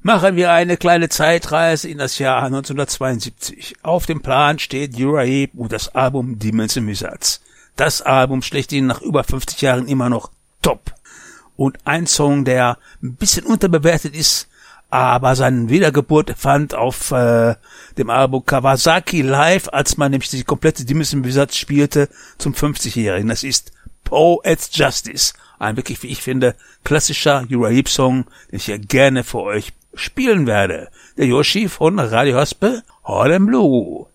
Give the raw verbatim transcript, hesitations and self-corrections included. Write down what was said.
Machen wir eine kleine Zeitreise in das Jahr neunzehnhundertzweiundsiebzig. Auf dem Plan steht Uriah Heep und das Album Demons and Wizards. Das Album schlechthin nach über fünfzig Jahren immer noch top. Und ein Song, der ein bisschen unterbewertet ist, aber seine Wiedergeburt fand auf äh, dem Album Kawasaki Live, als man nämlich die komplette Demons and Wizards spielte, zum fünfzigjährigen. Das ist Poet's Justice. Ein wirklich, wie ich finde, klassischer Uriah Heep Song, den ich hier gerne für euch spielen werde. Der Yoshi von Radio Haspe, Harlem Blue.